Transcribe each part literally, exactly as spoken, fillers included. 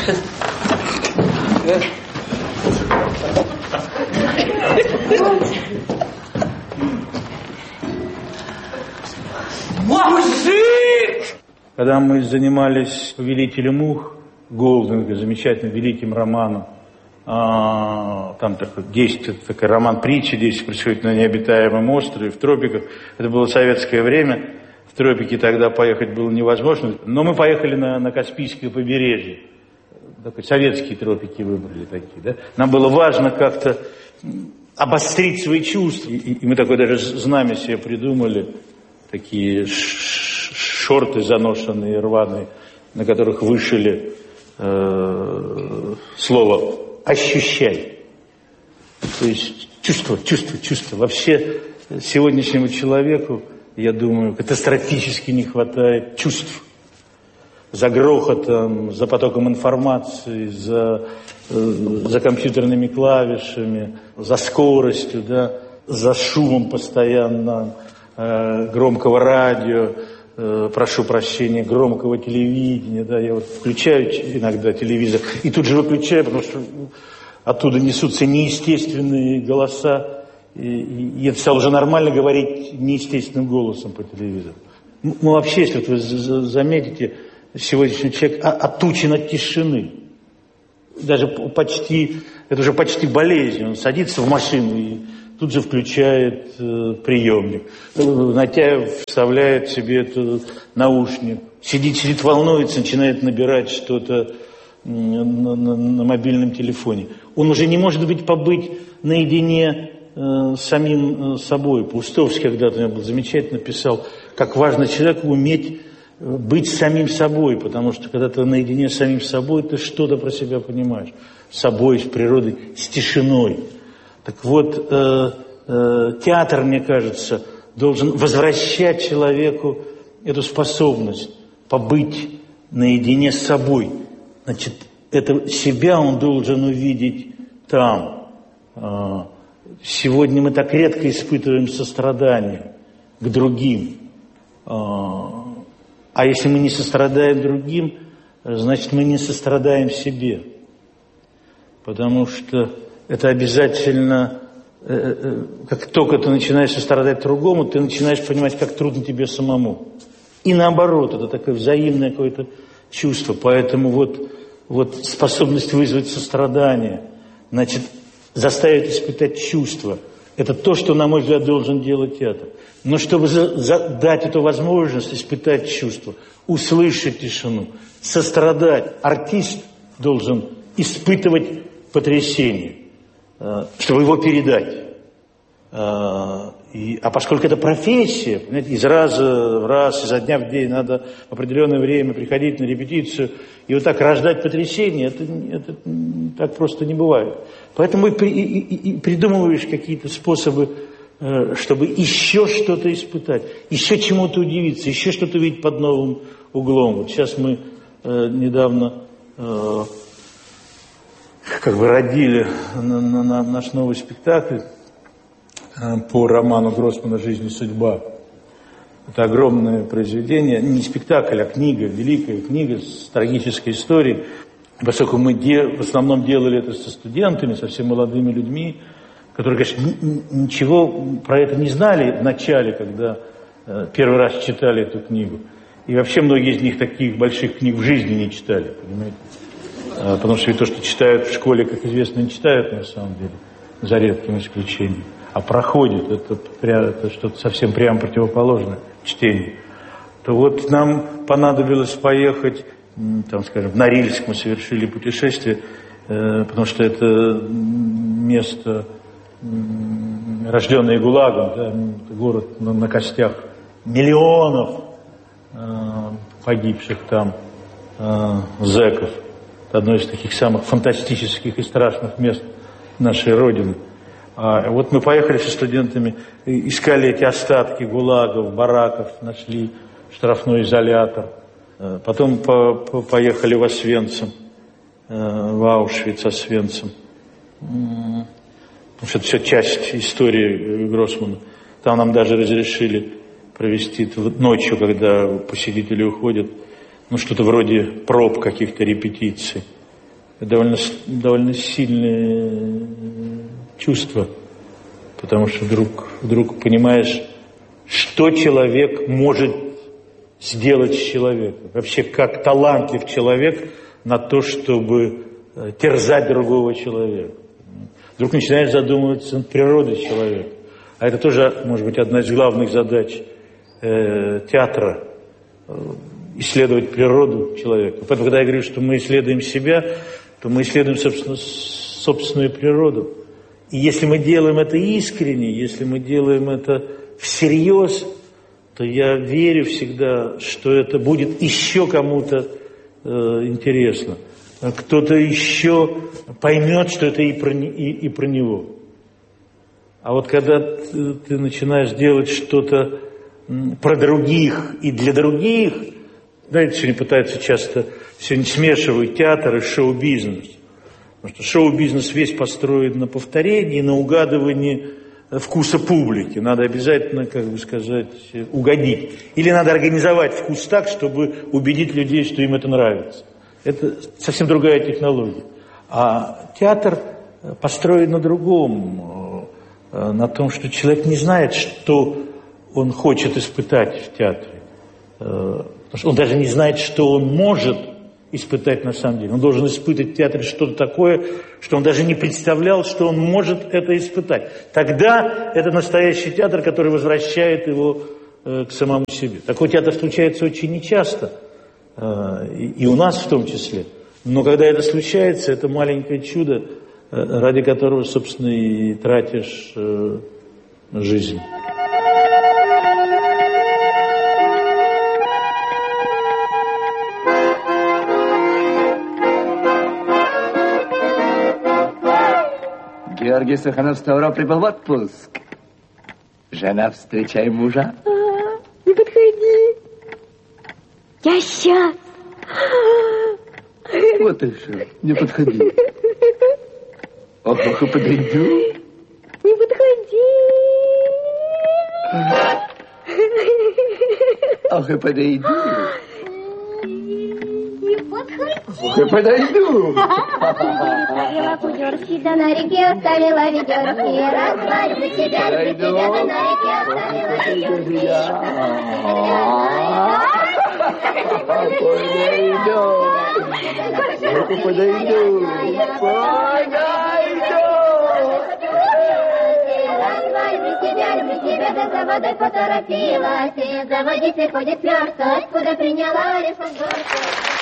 Мужик! Когда мы занимались «Повелителем мух» Голдинга, замечательным великим романом, а, там такой действие, такой роман притчи, действие происходит на необитаемом острове, в тропиках. Это было советское время, в тропики тогда поехать было невозможно, но мы поехали на, на Каспийское побережье. Такой, советские тропики выбрали такие, да. Нам было важно как-то обострить свои чувства, и, и мы такое даже знамя себе придумали, такие шорты заношенные, рваные, на которых вышили э, слово «ощущай». То есть чувство, чувство, чувство. Вообще сегодняшнему человеку, я думаю, катастрофически не хватает чувств. За грохотом, за потоком информации, за, э, за компьютерными клавишами, за скоростью, да, за шумом постоянно э, громкого радио, э, прошу прощения, громкого телевидения. Да, я вот включаю иногда телевизор и тут же выключаю, потому что оттуда несутся неестественные голоса. И, и, и это стало уже нормально говорить неестественным голосом по телевизору. Ну, вообще, если вот вы заметите, сегодняшний человек отучен от тишины. Даже почти, это уже почти болезнь. Он садится в машину и тут же включает э, приемник. Натяев вставляет себе этот наушник. Сидит, сидит, волнуется, начинает набирать что-то на, на, на мобильном телефоне. Он уже не может быть побыть наедине э, с самим э, собой. Паустовский когда-то у меня был замечательно писал, как важно человеку уметь быть самим собой, потому что когда ты наедине с самим собой, ты что-то про себя понимаешь. С собой, с природой, с тишиной. Так вот, э, э, театр, мне кажется, должен возвращать человеку эту способность побыть наедине с собой. Значит, это себя он должен увидеть там. Э, сегодня мы так редко испытываем сострадание к другим. Э, А если мы не сострадаем другим, значит, мы не сострадаем себе. Потому что это обязательно, как только ты начинаешь сострадать другому, ты начинаешь понимать, как трудно тебе самому. И наоборот, это такое взаимное какое-то чувство. Поэтому вот, вот способность вызвать сострадание, значит, заставить испытать чувство. Это то, что, на мой взгляд, должен делать театр. Но чтобы за, за, дать эту возможность испытать чувство, услышать тишину, сострадать, артист должен испытывать потрясение, э, чтобы его передать. Э, и, а поскольку это профессия, понимаете, из раза в раз, изо дня в день надо в определенное время приходить на репетицию и вот так рождать потрясение, это, это так просто не бывает. Поэтому и, и, и, и придумываешь какие-то способы, э, чтобы еще что-то испытать, еще чему-то удивиться, еще что-то видеть под новым углом. Вот сейчас мы э, недавно э, как бы родили на, на, на наш новый спектакль э, по роману Гроссмана «Жизнь и судьба». Это огромное произведение, не спектакль, а книга, великая книга с трагической историей. Поскольку мы де, в основном делали это со студентами, со всеми молодыми людьми, которые, конечно, ничего про это не знали в начале, когда э, первый раз читали эту книгу. И вообще многие из них таких больших книг в жизни не читали, понимаете? А, потому что ведь то, что читают в школе, как известно, не читают на самом деле, за редким исключением. А проходит, это, это что-то совсем прямо противоположное чтению. То вот нам понадобилось поехать, там, скажем, в Норильск мы совершили путешествие, э, потому что это место, э, рожденное ГУЛАГом, да, город на, на костях миллионов э, погибших там э, зэков. Это одно из таких самых фантастических и страшных мест нашей Родины. А вот мы поехали со студентами, искали эти остатки ГУЛАГов, бараков, нашли штрафной изолятор. Потом по, по, поехали в Освенцим, в Аушвиц, Освенцим. Потому что это все часть истории Гроссмана. Там нам даже разрешили провести ночью, когда посетители уходят, ну что-то вроде проб каких-то репетиций. довольно, довольно сильное чувство, потому что вдруг, вдруг понимаешь, что человек может сделать с человеком. Вообще, как талантлив человек на то, чтобы терзать другого человека. Вдруг начинаешь задумываться над природой человека. А это тоже, может быть, одна из главных задач э, театра э, – исследовать природу человека. Поэтому, когда я говорю, что мы исследуем себя, то мы исследуем, собственно, собственную природу. И если мы делаем это искренне, если мы делаем это всерьез, то я верю всегда, что это будет еще кому-то э, интересно. Кто-то еще поймет, что это и про, и, и про него. А вот когда ты, ты начинаешь делать что-то про других и для других, знаете, сегодня пытаются часто, сегодня смешивают театр и шоу-бизнес. Потому что шоу-бизнес весь построен на повторении, на угадывании вкуса публики. Надо обязательно, как бы сказать, угодить. Или надо организовать вкус так, чтобы убедить людей, что им это нравится. Это совсем другая технология. А театр построен на другом, на том, что человек не знает, что он хочет испытать в театре. Потому что он даже не знает, что он может испытать на самом деле. Он должен испытать в театре что-то такое, что он даже не представлял, что он может это испытать. Тогда это настоящий театр, который возвращает его к самому себе. Такой театр случается очень нечасто. И у нас в том числе. Но когда это случается, это маленькое чудо, ради которого, собственно, и тратишь жизнь. Георгий Саханов Ставро прибыл в отпуск. Жена, встречай мужа. А, не подходи. Я сейчас. Вот и все. Не подходи. Ох, ох, и подойду. Не подходи. Ох, и подойду. Не подходи. Ох, и подойду. Ловила кудерки, да на реке оставила ведерки. Раз, два, за тебя, за тебя, да на реке оставила ведерки. Подойду. Ох, подойду. Подойду. За водой поторопилась, и за водицей ходит Лёрка, откуда приняла лесогорку.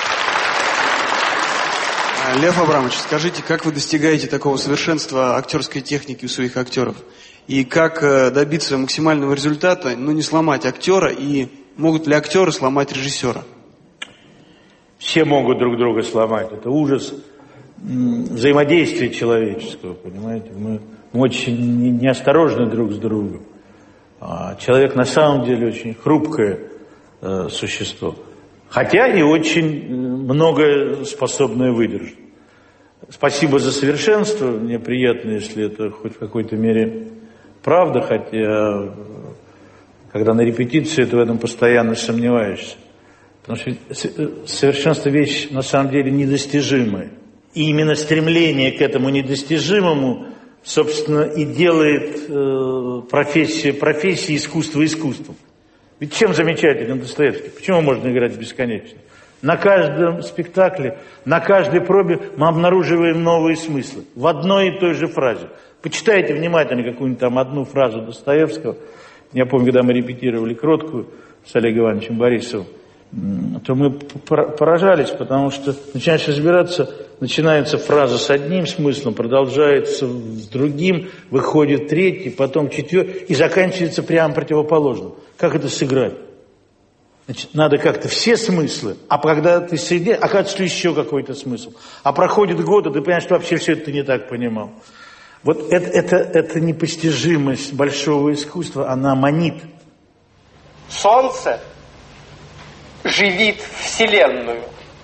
Лев Абрамович, скажите, как вы достигаете такого совершенства актерской техники у своих актеров? И как добиться максимального результата, но не сломать актера, и могут ли актеры сломать режиссера? Все могут друг друга сломать. Это ужас взаимодействия человеческого, понимаете? Мы, мы очень неосторожны друг с другом. А человек на самом деле очень хрупкое э, существо. Хотя и очень многое способное выдержать. Спасибо за совершенство. Мне приятно, если это хоть в какой-то мере правда, хотя когда на репетиции, ты в этом постоянно сомневаешься. Потому что совершенство вещь на самом деле недостижимая. И именно стремление к этому недостижимому, собственно, и делает э, профессия, профессия искусство искусством. Ведь чем замечателен Достоевский? Почему можно играть бесконечно? На каждом спектакле, на каждой пробе мы обнаруживаем новые смыслы. В одной и той же фразе. Почитайте внимательно какую-нибудь там одну фразу Достоевского. Я помню, когда мы репетировали «Кроткую» с Олегом Ивановичем Борисовым, то мы поражались, потому что начинаешь разбираться, начинается фраза с одним смыслом, продолжается с другим, выходит третий, потом четвертый, и заканчивается прямо противоположным. Как это сыграть? Значит, надо как-то все смыслы, а когда ты соединяешь, оказывается, еще какой-то смысл. А проходит год, и ты понимаешь, что вообще все это ты не так понимал. Вот это, это, это непостижимость большого искусства, она манит. Солнце живит Вселенную.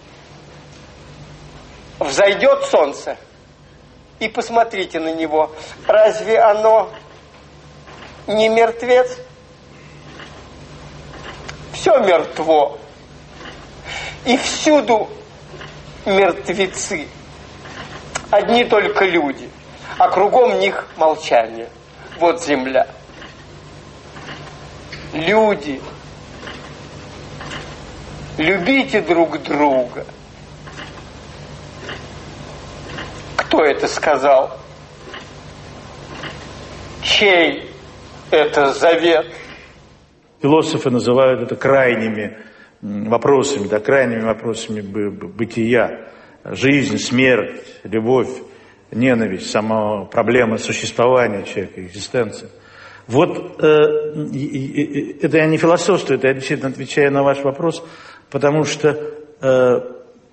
Взойдет солнце, и посмотрите на него. Разве оно не мертвец? Все мертво. И всюду мертвецы. Одни только люди, а кругом них молчание. Вот земля. Люди, любите друг друга. Кто это сказал? Чей это завет? Философы называют это крайними вопросами, да, крайними вопросами бытия. Жизнь, смерть, любовь, ненависть, сама проблема существования человека, экзистенции. Вот э, это я не философствую, это я действительно отвечаю на ваш вопрос, потому что э,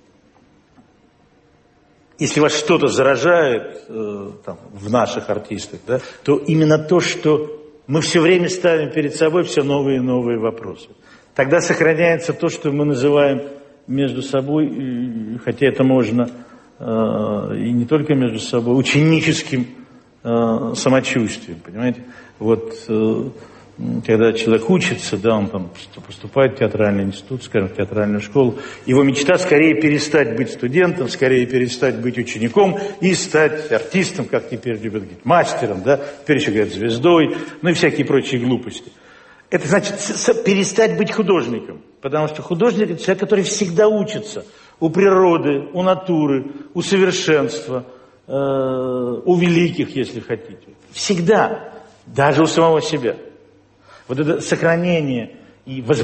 если вас что-то заражает э, там, в наших артистах, да, то именно то, что мы все время ставим перед собой все новые и новые вопросы. Тогда сохраняется то, что мы называем между собой, хотя это можно э, и не только между собой, ученическим э, самочувствием, понимаете? Вот э, когда человек учится, да, он там поступает в театральный институт, скажем, в театральную школу, его мечта скорее перестать быть студентом, скорее перестать быть учеником и стать артистом, как теперь любят говорить, мастером, да, теперь еще говорят звездой, ну и всякие прочие глупости. Это значит перестать быть художником, потому что художник – это человек, который всегда учится у природы, у натуры, у совершенства, э, у великих, если хотите. Всегда, даже у самого себя. Вот это сохранение и возможность